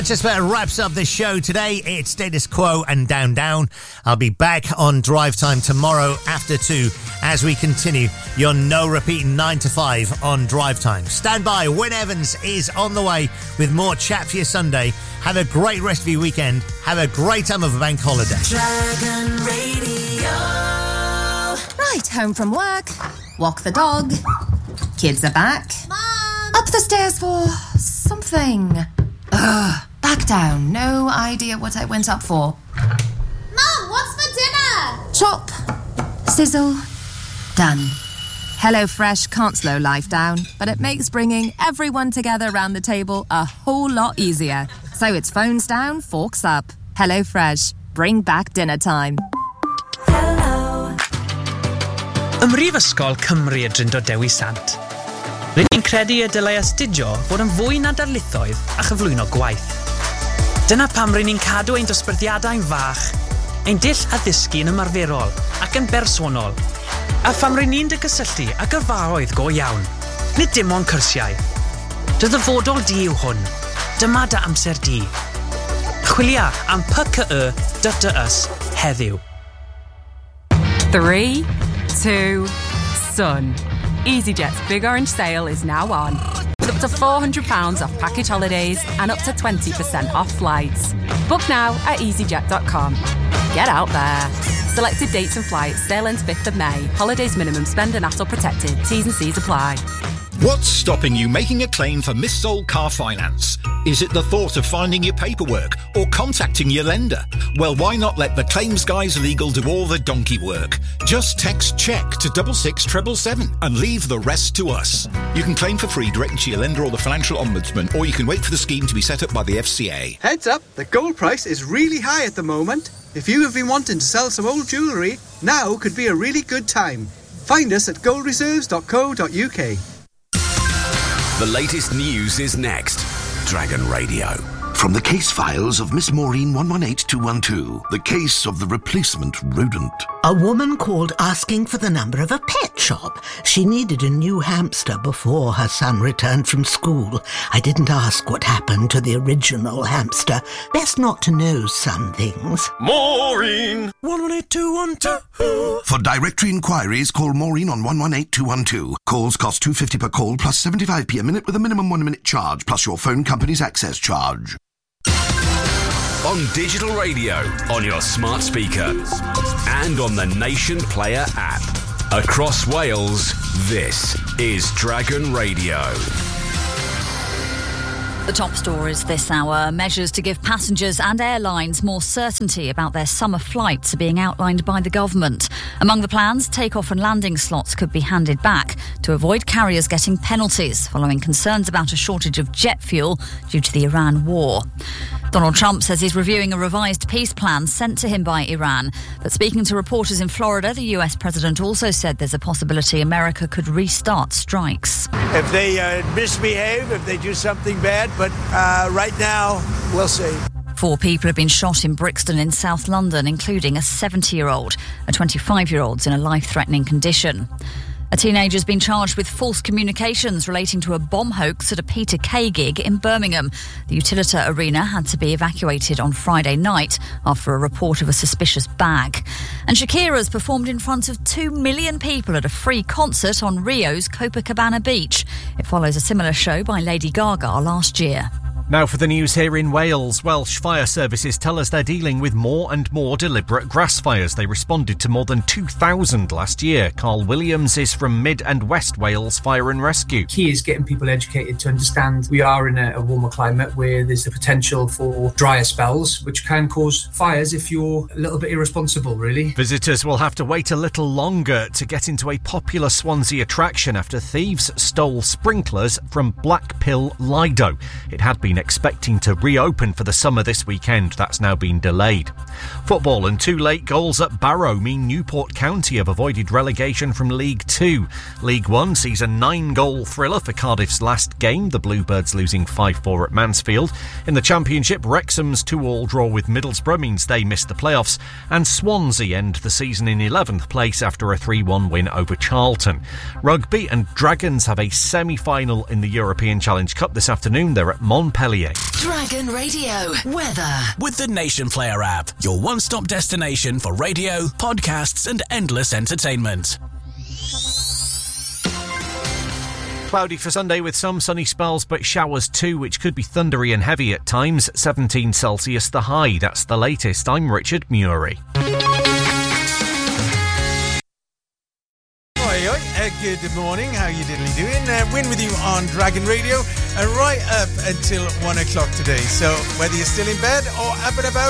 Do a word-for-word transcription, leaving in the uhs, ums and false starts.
Just about wraps up this show today. It's Status Quo and Down Down. I'll be back on Drive Time tomorrow after two as we continue your no repeating nine to five on Drive Time. Stand by. Wyn Evans is on the way with more chat for your Sunday. Have a great rest of your weekend. Have a great time of a bank holiday. Dragon Radio. Right, home from work. Walk the dog. Kids are back. Mom! Up the stairs for something. Ugh. Back down. No idea what I went up for. Mom, what's for dinner? Chop. Sizzle. Done. HelloFresh can't slow life down, but it makes bringing everyone together around the table a whole lot easier. So it's phones down, forks up. HelloFresh. Bring back dinner time. Hello. Ym Mhrifysgol Cymru y Drindod Dewi Sant. Rydyn ni'n credu y dylai astudio fod yn fwy na darlithoedd a chyflwyno gwaith. Dyna pam rydyn ni'n cadw ein dosbarthiadau'n fach, ein dull addysgu yn ymarferol ac yn bersonol, a pham rydyn ni'n dygysylltu â gyrfaoedd go iawn, nid dim ond cyrsiau. Dy ddyfodol di yw hwn, dyma dy amser di. Chwilia am P C Y dy dy ys heddiw. Three, two, sun. EasyJet's Big Orange Sale is now on. With up to four hundred pounds off package holidays and up to twenty percent off flights. Book now at easyjet dot com. Get out there. Selected dates and flights. Sale ends fifth of May. Holidays minimum spend and A S O protected. T's and C's apply. What's stopping you making a claim for missold car finance? Is it the thought of finding your paperwork or contacting your lender? Well, why not let the Claims Guys Legal do all the donkey work? Just text CHECK to double six seven seven seven and leave the rest to us. You can claim for free directly to your lender or the Financial Ombudsman, or you can wait for the scheme to be set up by the F C A. Heads up, the gold price is really high at the moment. If you have been wanting to sell some old jewellery, now could be a really good time. Find us at gold reserves dot co dot U K. The latest news is next. Dragon Radio. From the case files of Miss Maureen one one eight two one two, the case of the replacement rodent. A woman called asking for the number of a pet shop. She needed a new hamster before her son returned from school. I didn't ask what happened to the original hamster. Best not to know some things. Maureen! one one eight two one two. For directory inquiries, call Maureen on one one eight two one two. Calls cost two pounds fifty per call plus seventy-five p a minute with a minimum one minute charge plus your phone company's access charge. On digital radio, on your smart speaker, and on the Nation Player app. Across Wales, this is Dragon Radio. The top stories this hour. Measures to give passengers and airlines more certainty about their summer flights are being outlined by the government. Among the plans, takeoff and landing slots could be handed back to avoid carriers getting penalties following concerns about a shortage of jet fuel due to the Iran war. Donald Trump says he's reviewing a revised peace plan sent to him by Iran. But speaking to reporters in Florida, the U S president also said there's a possibility America could restart strikes. If they uh, misbehave, if they do something bad, but uh, right now, we'll see. Four people have been shot in Brixton in South London, including a seventy-year-old. A twenty-five-year-old's in a life-threatening condition. A teenager's been charged with false communications relating to a bomb hoax at a Peter Kay gig in Birmingham. The Utilita Arena had to be evacuated on Friday night after a report of a suspicious bag. And Shakira's performed in front of two million people at a free concert on Rio's Copacabana beach. It follows a similar show by Lady Gaga last year. Now for the news here in Wales. Welsh fire services tell us they're dealing with more and more deliberate grass fires. They responded to more than two thousand last year. Carl Williams is from Mid and West Wales Fire and Rescue. Key is getting people educated to understand we are in a, a warmer climate where there's the potential for drier spells, which can cause fires if you're a little bit irresponsible, really. Visitors will have to wait a little longer to get into a popular Swansea attraction after thieves stole sprinklers from Black Pill Lido. It had been expecting to reopen for the summer this weekend. That's now been delayed. Football and two late goals at Barrow mean Newport County have avoided relegation from League Two. League One sees a nine-goal thriller for Cardiff's last game, the Bluebirds losing five four at Mansfield. In the Championship, Wrexham's two-all draw with Middlesbrough means they missed the playoffs, and Swansea end the season in eleventh place after a three one win over Charlton. Rugby and Dragons have a semi-final in the European Challenge Cup this afternoon. They're at Montpellier Montpellier. Dragon Radio weather with the Nation Player app, your one-stop destination for radio, podcasts and endless entertainment. Cloudy for Sunday with some sunny spells but showers too, which could be thundery and heavy at times. seventeen Celsius the high. That's the latest. I'm Richard Murie. Oi, oi. Uh, good morning. How you diddly doing? Uh, Win with you on Dragon Radio uh, right up until one o'clock today. So whether you're still in bed or up and about,